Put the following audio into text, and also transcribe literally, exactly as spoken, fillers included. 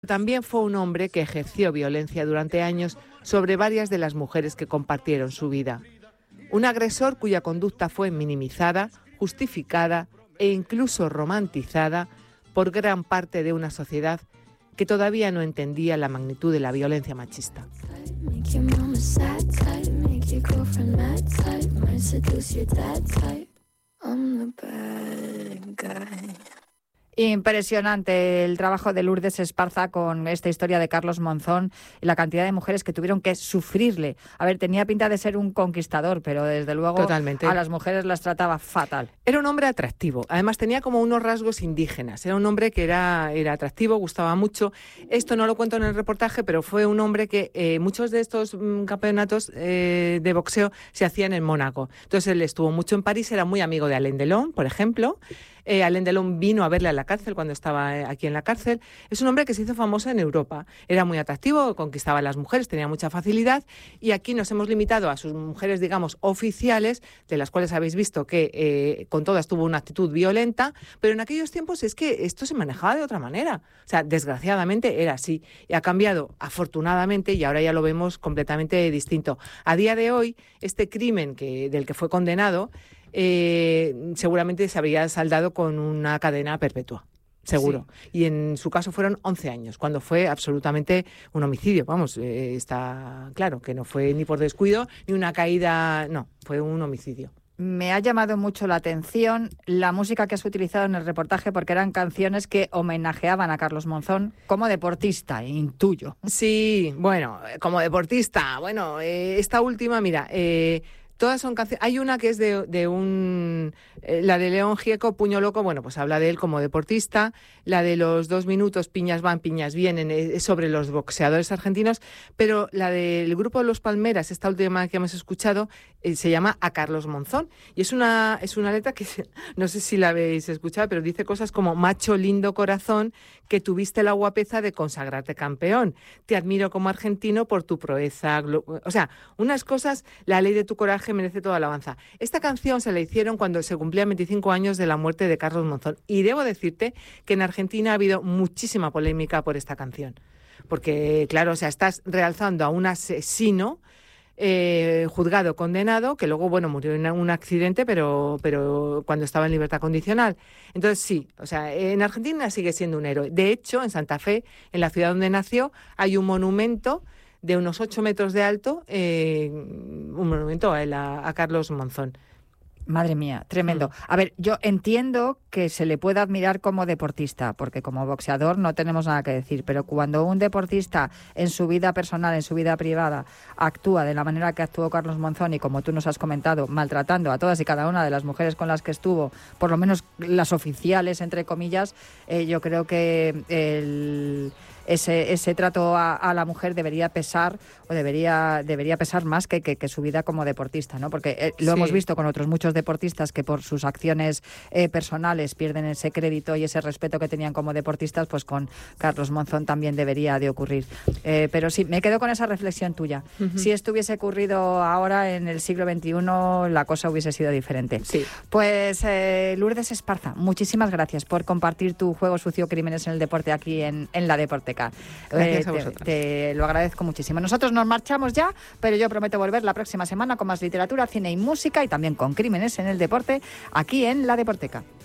También fue un hombre que ejerció violencia durante años sobre varias de las mujeres que compartieron su vida. Un agresor cuya conducta fue minimizada, justificada e incluso romantizada por gran parte de una sociedad que todavía no entendía la magnitud de la violencia machista. Impresionante el trabajo de Lourdes Esparza con esta historia de Carlos Monzón y la cantidad de mujeres que tuvieron que sufrirle. A ver, tenía pinta de ser un conquistador, pero desde luego Totalmente. A las mujeres las trataba fatal. Era un hombre atractivo, además tenía como unos rasgos indígenas, era un hombre que era, era atractivo, gustaba mucho. Esto no lo cuento en el reportaje, pero fue un hombre que eh, muchos de estos mm, campeonatos eh, de boxeo se hacían en Mónaco. Entonces él estuvo mucho en París, era muy amigo de Alain Delon, por ejemplo. Eh, Alain Delon vino a verle a la cárcel cuando estaba eh, aquí en la cárcel. Es un hombre que se hizo famoso en Europa. Era muy atractivo, conquistaba a las mujeres, tenía mucha facilidad y aquí nos hemos limitado a sus mujeres, digamos, oficiales, de las cuales habéis visto que eh, con todas tuvo una actitud violenta, pero en aquellos tiempos es que esto se manejaba de otra manera. O sea, desgraciadamente era así y ha cambiado afortunadamente y ahora ya lo vemos completamente distinto. A día de hoy, este crimen que, del que fue condenado Eh, seguramente se habría saldado con una cadena perpetua, seguro. Sí. Y en su caso fueron once años, cuando fue absolutamente un homicidio. Vamos, eh, está claro que no fue ni por descuido ni una caída, no, fue un homicidio. Me ha llamado mucho la atención la música que has utilizado en el reportaje porque eran canciones que homenajeaban a Carlos Monzón como deportista, intuyo. Sí, bueno, como deportista, bueno, eh, esta última, mira... Eh, Todas son canciones. Hay una que es de, de un... Eh, la de León Gieco, Puño Loco, bueno, pues habla de él como deportista. La de los dos minutos, Piñas van, piñas vienen, es sobre los boxeadores argentinos. Pero la del grupo de Los Palmeras, esta última que hemos escuchado, eh, se llama A Carlos Monzón. Y es una, es una letra que, no sé si la habéis escuchado, pero dice cosas como: macho lindo corazón, que tuviste la guapeza de consagrarte campeón. Te admiro como argentino por tu proeza. O sea, unas cosas, la ley de tu coraje merece toda alabanza. Esta canción se la hicieron cuando se cumplían veinticinco años de la muerte de Carlos Monzón. Y debo decirte que en Argentina ha habido muchísima polémica por esta canción. Porque, claro, o sea, estás realzando a un asesino eh, juzgado, condenado, que luego, bueno, murió en un accidente, pero, pero cuando estaba en libertad condicional. Entonces, sí, o sea, en Argentina sigue siendo un héroe. De hecho, en Santa Fe, en la ciudad donde nació, hay un monumento de unos ocho metros de alto, eh, un monumento a, él, a, a Carlos Monzón. Madre mía, tremendo. A ver, yo entiendo que se le puede admirar como deportista, porque como boxeador no tenemos nada que decir, pero cuando un deportista en su vida personal, en su vida privada, actúa de la manera que actuó Carlos Monzón y, como tú nos has comentado, maltratando a todas y cada una de las mujeres con las que estuvo, por lo menos las oficiales, entre comillas, eh, yo creo que el... Ese, ese trato a, a la mujer debería pesar o debería debería pesar más que, que, que su vida como deportista, ¿no? Porque eh, lo sí. hemos visto con otros muchos deportistas que por sus acciones eh, personales pierden ese crédito y ese respeto que tenían como deportistas, pues con Carlos Monzón también debería de ocurrir. Eh, pero sí, me quedo con esa reflexión tuya. Uh-huh. Si esto hubiese ocurrido ahora en el siglo veintiuno, la cosa hubiese sido diferente. Sí. Pues eh, Lourdes Esparza, muchísimas gracias por compartir tu Juego Sucio, Crímenes en el Deporte aquí en, en La Deporteca. Gracias eh, a vosotros. Te, te lo agradezco muchísimo. Nosotros nos marchamos ya, pero yo prometo volver la próxima semana con más literatura, cine y música y también con crímenes en el deporte aquí en La Deporteca.